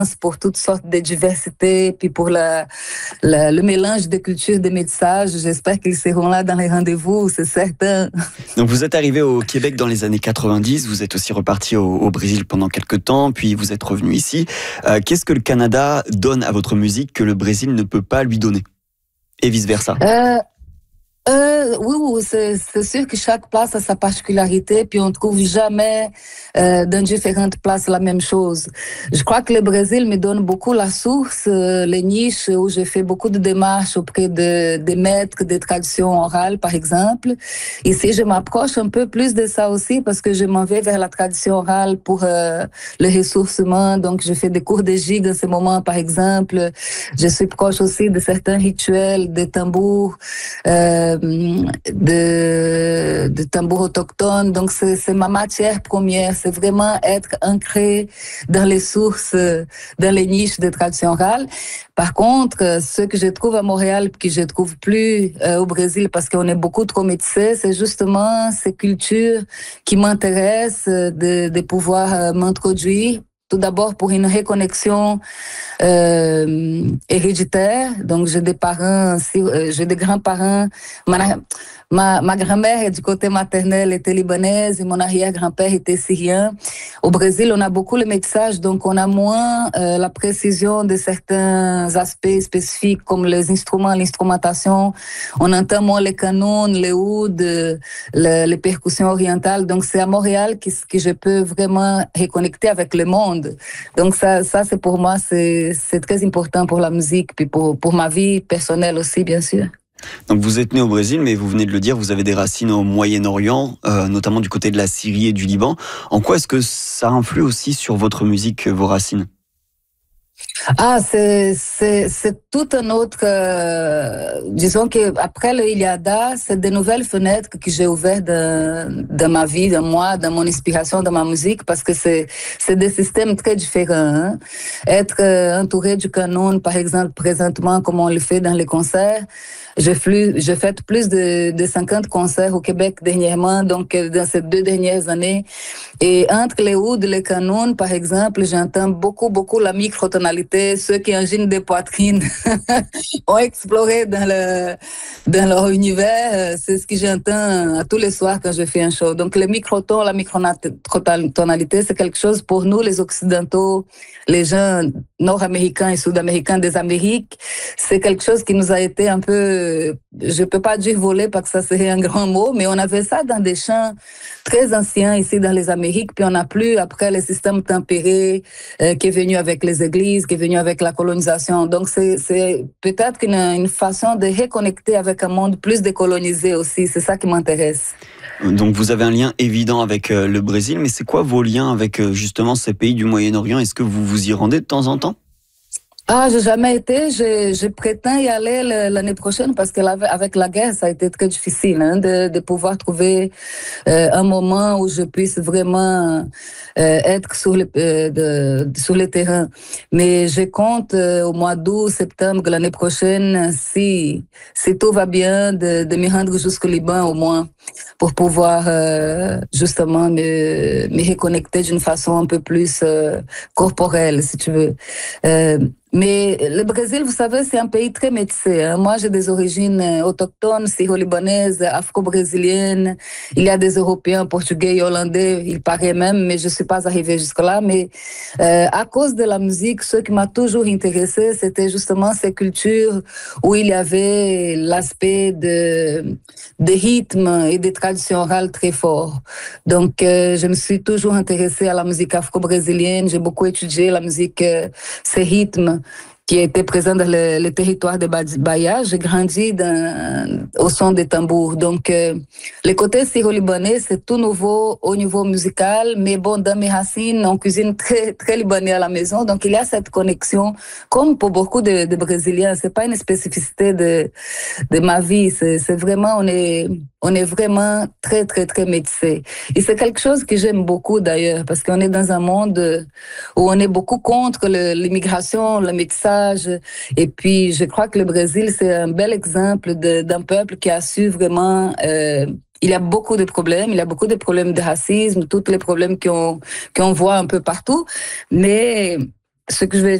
pour toutes sortes de diversités, puis pour le mélange de cultures, de métissages. J'espère qu'ils seront là dans les rendez-vous, c'est certain. Donc vous êtes arrivé au Québec dans les années 90, vous êtes aussi reparti au Brésil pendant quelques temps, puis vous êtes revenu ici. Qu'est-ce que le Canada donne à votre musique que le Brésil ne peut pas lui donner? Et vice-versa. Oui, c'est sûr que chaque place a sa particularité, puis on ne trouve jamais dans différentes places la même chose. Je crois que le Brésil me donne beaucoup la source, les niches où j'ai fait beaucoup de démarches auprès des maîtres des traditions orales, par exemple. Ici, je m'approche un peu plus de ça aussi parce que je m'en vais vers la tradition orale pour le ressourcement. Donc, je fais des cours de gigue en ce moment, par exemple. Je suis proche aussi de certains rituels, des tambours. De tambours autochtones. Donc, c'est ma matière première. C'est vraiment être ancré dans les sources, dans les niches de tradition orale. Par contre, ce que je trouve à Montréal, que je trouve plus au Brésil, parce qu'on est beaucoup trop métissés, c'est justement ces cultures qui m'intéressent de pouvoir m'introduire. Tout d'abord pour une reconnexion héréditaire. Donc, j'ai des parents, j'ai des grands-parents. Ma grand-mère du côté maternel était libanaise et mon arrière-grand-père était syrien. Au Brésil, on a beaucoup le métissage, donc on a moins la précision de certains aspects spécifiques comme les instruments, l'instrumentation. On entend moins les canons, les ouds, les percussions orientales. Donc, c'est à Montréal que je peux vraiment reconnecter avec le monde. Donc, ça c'est pour moi, c'est très important pour la musique, puis pour ma vie personnelle aussi, bien sûr. Donc vous êtes né au Brésil, mais vous venez de le dire, vous avez des racines au Moyen-Orient, notamment du côté de la Syrie et du Liban. En quoi est-ce que ça influe aussi sur votre musique, vos racines? C'est tout un autre. Disons que après le Iliada, c'est de nouvelles fenêtres que j'ai ouvertes dans ma vie, dans moi, dans mon inspiration, dans ma musique, parce que c'est des systèmes très différents. Hein. Être entouré du canon, par exemple, présentement, comme on le fait dans les concerts. J'ai fait plus de 50 concerts au Québec dernièrement, donc dans ces 2 dernières années. Et entre les ouds et les canons, par exemple, j'entends beaucoup la microtonalité. Ceux qui enginent des poitrines ont exploré dans leur univers. C'est ce que j'entends tous les soirs quand je fais un show. Donc, le microton, la microtonalité, c'est quelque chose pour nous, les Occidentaux, les gens nord-américains et sud-américains des Amériques. C'est quelque chose qui nous a été un peu, je peux pas dire volé parce que ça serait un grand mot, mais on avait ça dans des chants très anciens ici dans les Amériques, puis on n'a plus après le système tempéré qui est venu avec les églises, qui est venu avec la colonisation. Donc c'est peut-être une façon de reconnecter avec un monde plus décolonisé aussi. C'est ça qui m'intéresse. Donc vous avez un lien évident avec le Brésil, mais c'est quoi vos liens avec justement ces pays du Moyen-Orient? Est-ce que vous vous y rendez de temps en temps? J'ai jamais été. Je prétends y aller l'année prochaine parce que avec la guerre, ça a été très difficile de pouvoir trouver un moment où je puisse vraiment être sur le terrain. Mais je compte au mois d'août, septembre l'année prochaine, si tout va bien, de me rendre jusqu'au Liban au moins pour pouvoir justement me reconnecter d'une façon un peu plus corporelle, si tu veux. Mais le Brésil, vous savez, c'est un pays très métissé. Hein. Moi, j'ai des origines autochtones, syro-libanaises, afro-brésiliennes. Il y a des Européens, Portugais et Hollandais, il paraît même, mais je ne suis pas arrivée jusque-là. Mais à cause de la musique, ce qui m'a toujours intéressée, c'était justement ces cultures où il y avait l'aspect de rythme et de tradition orale très fort. Donc, je me suis toujours intéressée à la musique afro-brésilienne. J'ai beaucoup étudié la musique, ces rythmes qui était présent dans le territoire de Bahia. J'ai grandi au son des tambours. Donc, le côté syro-libanais, c'est tout nouveau au niveau musical, mais bon, dans mes racines, on cuisine très, très libanais à la maison. Donc, il y a cette connexion, comme pour beaucoup de Brésiliens. C'est pas une spécificité de ma vie. C'est vraiment, on est vraiment très, très, très métissés. Et c'est quelque chose que j'aime beaucoup d'ailleurs, parce qu'on est dans un monde où on est beaucoup contre l'immigration, le métissage. Et puis, je crois que le Brésil, c'est un bel exemple d'un peuple qui a su vraiment... il y a beaucoup de problèmes, il y a beaucoup de problèmes de racisme, tous les problèmes qu'on voit un peu partout. Mais ce que je vais